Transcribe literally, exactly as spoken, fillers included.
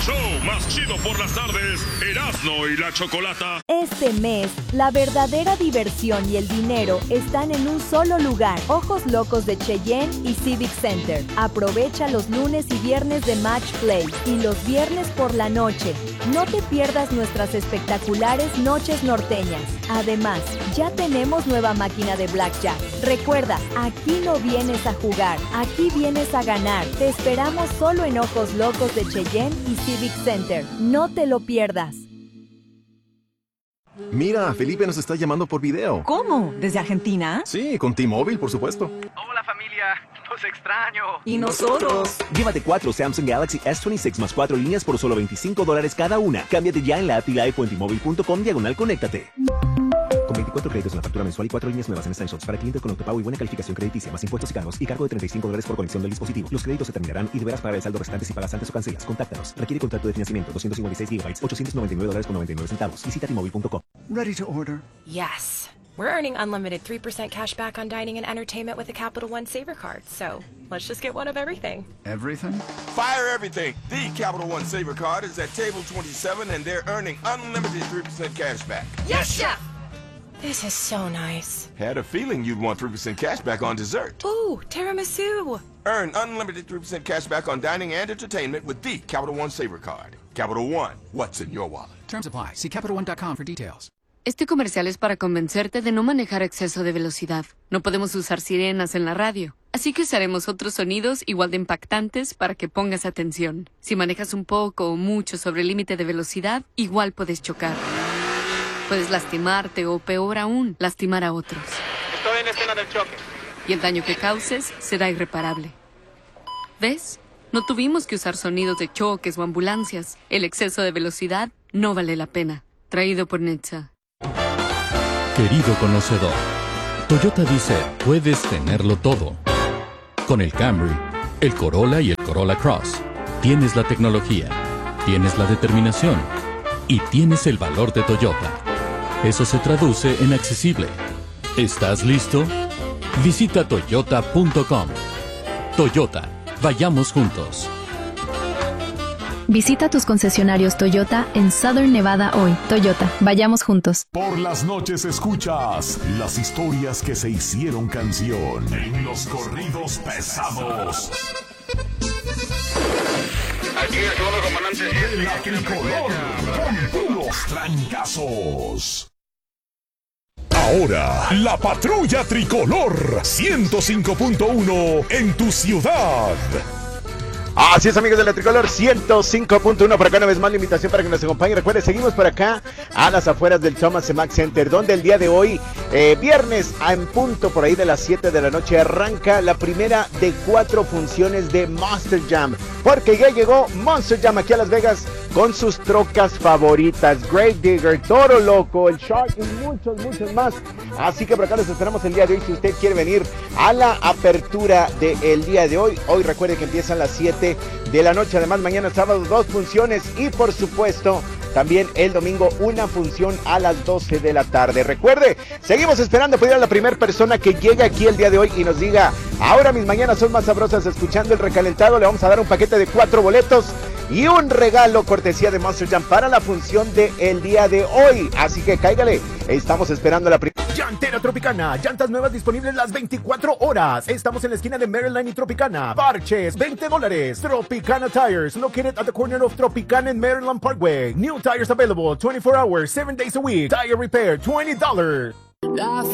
show más chido por las tardes, Erasmo y la Chocolata. Este mes, la verdadera diversión y el dinero están en un solo lugar. Ojos Locos de Cheyenne y Civic Center. Aprovecha los lunes y viernes de Match Play y los viernes por la noche. No te pierdas nuestras espectaculares noches norteñas. Además, ya tenemos nueva máquina de blackjack. Recuerda, aquí no vienes a jugar, aquí vienes a ganar. Te esperamos solo en Ojos Locos de Cheyenne y Civic Center. No te lo pierdas. Mira, Felipe nos está llamando por video. ¿Cómo? ¿Desde Argentina? Sí, con T-Mobile, por supuesto. Hola familia, los extraño. ¿Y nosotros? Llévate cuatro Samsung Galaxy S veintiséis más cuatro líneas por solo veinticinco dólares cada una. Cámbiate ya en la app y la iPhone T-Mobile punto com diagonal conéctate. Con veinticuatro créditos en la factura mensual y cuatro líneas nuevas en Essentials para cliente con autopago y buena calificación crediticia, más impuestos y cargos y cargo de treinta y cinco dólares por conexión del dispositivo. Los créditos se terminarán y deberás pagar el saldo restante si pagas antes o cancelas. Contáctanos. Requiere contrato de financiamiento doscientos cincuenta y seis gigabytes, ochocientos noventa y nueve dólares con noventa y nueve centavos. Visita T Mobile punto com. Ready to order? Yes. We're earning unlimited three percent cash back on dining and entertainment with a Capital One Saver card. So let's just get one of everything. Everything? Fire everything. The Capital One Saver card is at table twenty-seven and they're earning unlimited three percent cash back. Yes, Chef! This is so nice. Had a feeling you'd want three percent cash back on dessert. Ooh, tiramisu. Earn unlimited three percent cash back on dining and entertainment with the Capital One Saver card. Capital One, what's in your wallet? Terms apply. See Capital One dot com for details. Este comercial es para convencerte de no manejar a exceso de velocidad. No podemos usar sirenas en la radio, así que usaremos otros sonidos igual de impactantes para que pongas atención. Si manejas un poco o mucho sobre el límite de velocidad, igual puedes chocar. Puedes lastimarte o, peor aún, lastimar a otros. Estoy en la escena del choque. Y el daño que causes será irreparable. ¿Ves? No tuvimos que usar sonidos de choques o ambulancias. El exceso de velocidad no vale la pena. Traído por Netza. Querido conocedor, Toyota dice, puedes tenerlo todo. Con el Camry, el Corolla y el Corolla Cross, tienes la tecnología, tienes la determinación y tienes el valor de Toyota. Eso se traduce en accesible. ¿Estás listo? Visita toyota punto com. Toyota, vayamos juntos. Visita tus concesionarios Toyota en Southern Nevada hoy. Toyota, vayamos juntos. Por las noches escuchas las historias que se hicieron canción en los corridos pesados. Aquí es todo, comandante. De la tricolor con puros trancazos. Ahora, la patrulla tricolor ciento cinco punto uno en tu ciudad. Así es, amigos de la Tricolor ciento cinco punto uno, por acá una vez más la invitación para que nos acompañe. Recuerden, seguimos por acá a las afueras del Thomas Mack Center, donde el día de hoy, eh, viernes, en punto por ahí de las siete de la noche, arranca la primera de cuatro funciones de Monster Jam, porque ya llegó Monster Jam aquí a Las Vegas con sus trocas favoritas, Grave Digger, Toro Loco, el Shark y muchos, muchos más. Así que por acá los esperamos el día de hoy si usted quiere venir a la apertura del día de hoy. Hoy recuerde que empiezan las siete de la noche, además mañana sábado dos funciones y por supuesto también el domingo una función a las doce de la tarde. Recuerde, seguimos esperando pedir a la primera persona que llegue aquí el día de hoy y nos diga, ahora mis mañanas son más sabrosas escuchando el recalentado. Le vamos a dar un paquete de cuatro boletos y un regalo cortesía de Monster Jam para la función del día de hoy. Así que cáigale, estamos esperando la primera. Llantera Tropicana, llantas nuevas disponibles las veinticuatro horas. Estamos en la esquina de Maryland y Tropicana. Parches, veinte dólares. Tropicana Tires, located at the corner of Tropicana and Maryland Parkway. New tires available twenty-four hours, seven days a week. Tire repair, twenty dollars.